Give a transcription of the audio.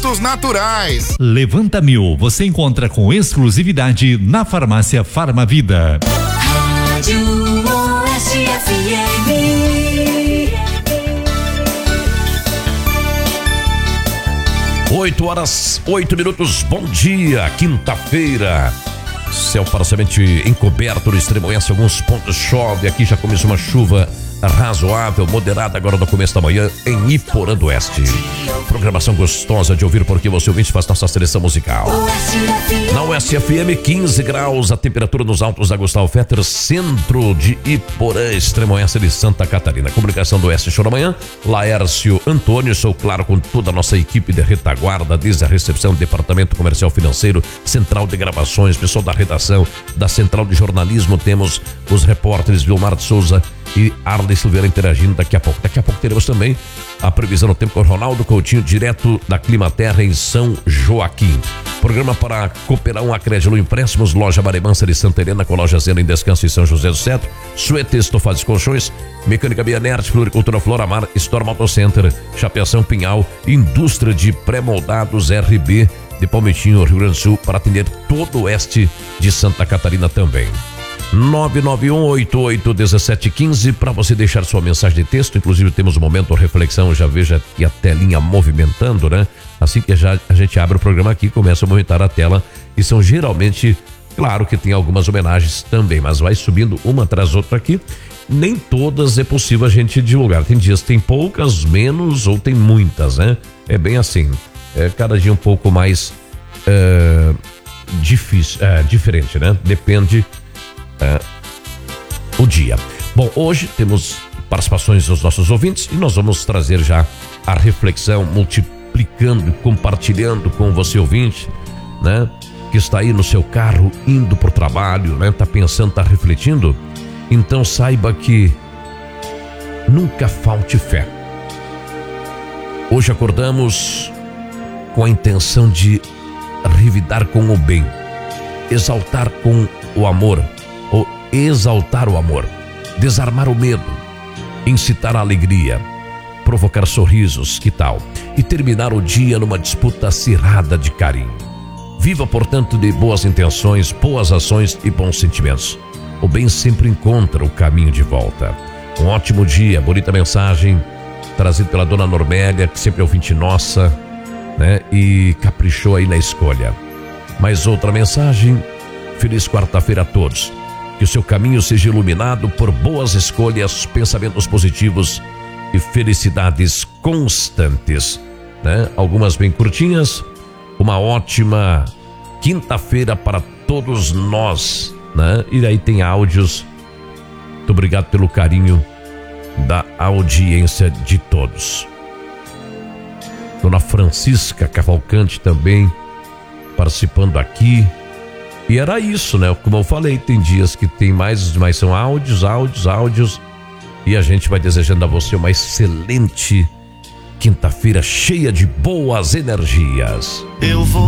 produtos naturais. Levanta Mil, você encontra com exclusividade na farmácia Farmavida. Rádio Oeste FM. 8h08. Bom dia, quinta-feira. Céu parcialmente encoberto no extremo oeste, alguns pontos chove. Aqui já começou uma chuva razoável, moderada agora no começo da manhã em Iporã do Oeste. Programação gostosa de ouvir porque você ouvinte faz nossa seleção musical. Na Oeste FM, 15 graus, a temperatura nos altos da Gustavo Fetter, centro de Iporã, extremo oeste de Santa Catarina. Comunicação do Oeste Show da Manhã, Laércio Antônio, sou claro com toda a nossa equipe de retaguarda, desde a recepção, departamento comercial financeiro, central de gravações, pessoal da redação, da central de jornalismo, temos os repórteres Vilmar de Souza e Arley Silveira interagindo daqui a pouco. Daqui a pouco teremos também a previsão do tempo com Ronaldo Coutinho, direto da Climaterra em São Joaquim. Programa para Cooperão, Acrédilo Empréstimos, Loja Maremansa de Santa Helena, com Loja Zena em Descanso em São José do Cedro, Suete Estofados Colchões, Mecânica Bianerte, Floricultura Floramar, Storm Auto Center, Chapeação Pinhal, Indústria de Pré-moldados RB de Palmitinho, Rio Grande do Sul, para atender todo o oeste de Santa Catarina também. 991881715 para você deixar sua mensagem de texto. Inclusive temos um momento de reflexão, já veja aqui a telinha movimentando, né? Assim que a gente abre o programa aqui, começa a movimentar a tela e são geralmente, claro que tem algumas homenagens também, mas vai subindo uma atrás outra aqui. Nem todas é possível a gente divulgar. Tem dias que tem poucas, menos ou tem muitas, né? É bem assim. É cada dia um pouco mais difícil, diferente, né? Depende o dia. Bom, hoje temos participações dos nossos ouvintes e nós vamos trazer já a reflexão, multiplicando e compartilhando com você ouvinte, né? Que está aí no seu carro, indo para o trabalho, né? Tá pensando, tá refletindo. Então saiba que nunca falte fé. Hoje acordamos com a intenção de revidar com o bem, exaltar com o amor, ou exaltar o amor, desarmar o medo, incitar a alegria, provocar sorrisos, que tal? E terminar o dia numa disputa acirrada de carinho. Viva, portanto, de boas intenções, boas ações e bons sentimentos. O bem sempre encontra o caminho de volta. Um ótimo dia, bonita mensagem, trazida pela dona Normélia, que sempre é ouvinte nossa, né? E caprichou aí na escolha. Mais outra mensagem, feliz quarta-feira a todos. Que o seu caminho seja iluminado por boas escolhas, pensamentos positivos e felicidades constantes, né? Algumas bem curtinhas. Uma ótima quinta-feira para todos nós, né? E aí tem áudios. Muito obrigado pelo carinho da audiência de todos. Dona Francisca Cavalcante também participando aqui. E era isso, né? Como eu falei, tem dias que tem mais, mas são áudios. E a gente vai desejando a você uma excelente quinta-feira cheia de boas energias. Eu vou